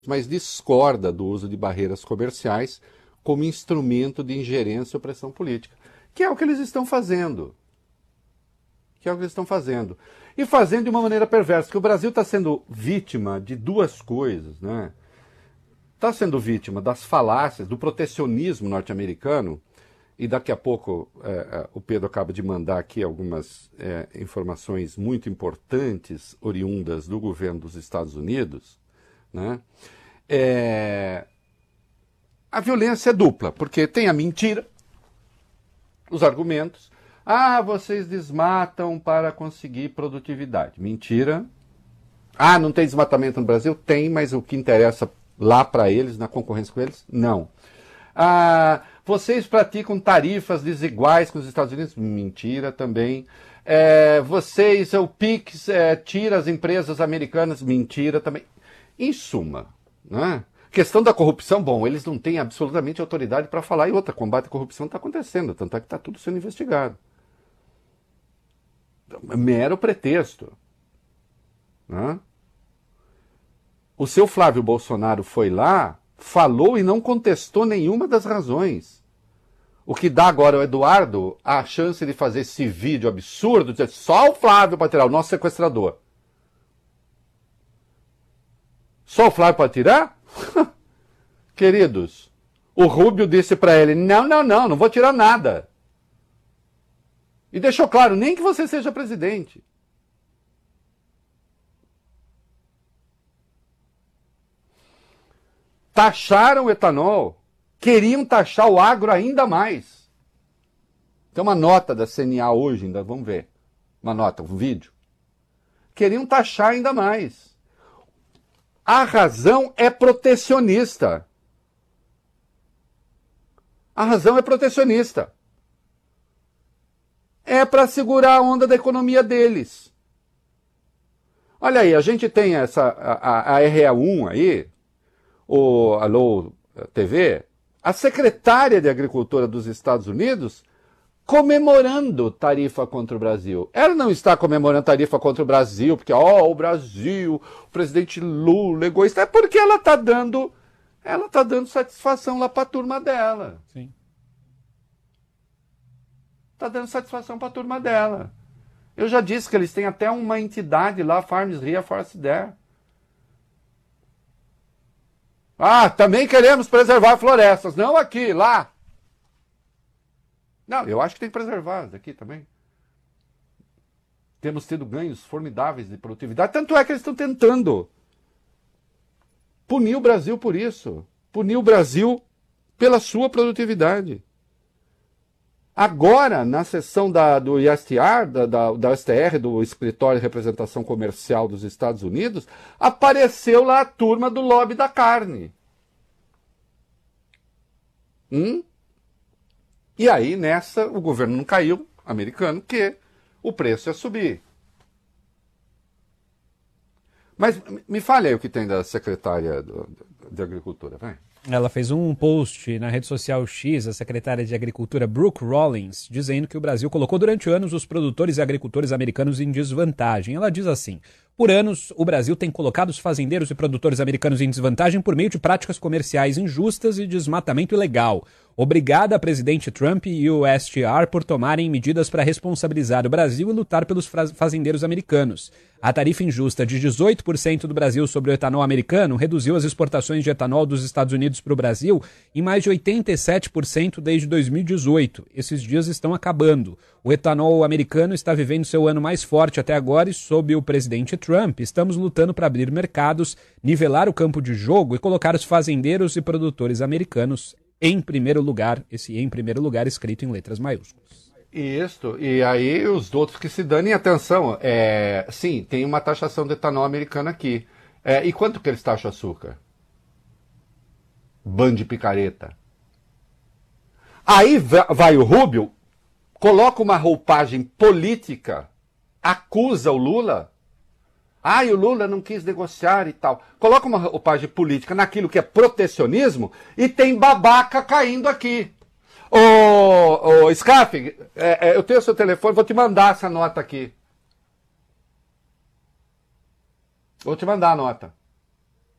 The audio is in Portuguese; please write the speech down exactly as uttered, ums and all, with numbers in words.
mas discorda do uso de barreiras comerciais como instrumento de ingerência ou pressão política, que é o que eles estão fazendo. Que é o que eles estão fazendo. E fazendo de uma maneira perversa, que o Brasil está sendo vítima de duas coisas, né? Está sendo vítima das falácias, do protecionismo norte-americano, e daqui a pouco é, o Pedro acaba de mandar aqui algumas é, informações muito importantes, oriundas do governo dos Estados Unidos, né? É, a violência é dupla, porque tem a mentira, os argumentos. Ah, vocês desmatam para conseguir produtividade. Mentira. Ah, não tem desmatamento no Brasil? Tem, mas o que interessa lá para eles, na concorrência com eles? Não. Ah, vocês praticam tarifas desiguais com os Estados Unidos? Mentira também. É, vocês, o Pix é, tira as empresas americanas? Mentira também. Em suma, né? Questão da corrupção, bom, eles não têm absolutamente autoridade para falar. E outra, combate à corrupção está acontecendo, tanto é que está tudo sendo investigado. Mero pretexto. Né? O seu Flávio Bolsonaro foi lá, falou e não contestou nenhuma das razões. O que dá agora ao Eduardo a chance de fazer esse vídeo absurdo, dizer só o Flávio pode tirar, o nosso sequestrador. Só o Flávio pode tirar? Queridos, o Rubio disse para ele, não, não, não, não vou tirar nada. E deixou claro, nem que você seja presidente. Taxaram o etanol, queriam taxar o agro ainda mais. Tem uma nota da C N A hoje, ainda vamos ver. Uma nota, um vídeo. Queriam taxar ainda mais. A razão é protecionista. A razão é protecionista. É para segurar a onda da economia deles. Olha aí, a gente tem essa, a, a R E um aí, o Alô T V, a secretária de Agricultura dos Estados Unidos comemorando tarifa contra o Brasil. Ela não está comemorando tarifa contra o Brasil, porque, ó, oh, o Brasil, o presidente Lula, egoísta, é porque ela está dando, ela está dando satisfação lá para a turma dela. Sim. Está dando satisfação para a turma dela. Eu já disse que eles têm até uma entidade lá, Farms Ria Forest There. Ah, também queremos preservar florestas. Não aqui, lá. Não, eu acho que tem que preservar daqui também. Temos tido ganhos formidáveis de produtividade. Tanto é que eles estão tentando punir o Brasil por isso. Punir o Brasil pela sua produtividade. Agora, na sessão da, do I S T R, da, da, da S T R, do Escritório de Representação Comercial dos Estados Unidos, apareceu lá a turma do lobby da carne. Hum? E aí, nessa, o governo não caiu, americano, que o preço ia subir. Mas me fale aí o que tem da secretária do, de Agricultura, vai. Ela fez um post na rede social X, a secretária de Agricultura Brooke Rollins, dizendo que o Brasil colocou durante anos os produtores e agricultores americanos em desvantagem. Ela diz assim: por anos, o Brasil tem colocado os fazendeiros e produtores americanos em desvantagem por meio de práticas comerciais injustas e desmatamento ilegal. Obrigada a presidente Trump e o U S T R por tomarem medidas para responsabilizar o Brasil e lutar pelos fazendeiros americanos. A tarifa injusta de dezoito por cento do Brasil sobre o etanol americano reduziu as exportações de etanol dos Estados Unidos para o Brasil em mais de oitenta e sete por cento desde dois mil e dezoito. Esses dias estão acabando. O etanol americano está vivendo seu ano mais forte até agora e, sob o presidente Trump, estamos lutando para abrir mercados, nivelar o campo de jogo e colocar os fazendeiros e produtores americanos em primeiro lugar, esse em primeiro lugar escrito em letras maiúsculas. Isso, e aí os outros que se danem atenção. É, sim, tem uma taxação de etanol americano aqui. É, e quanto que eles taxam açúcar? Bando de picareta. Aí vai o Rubio, coloca uma roupagem política, acusa o Lula. Ah, e o Lula não quis negociar e tal. Coloca uma roupagem política naquilo que é protecionismo e tem babaca caindo aqui. Ô, ô Scaff, é, é, eu tenho seu telefone, vou te mandar essa nota aqui. Vou te mandar a nota.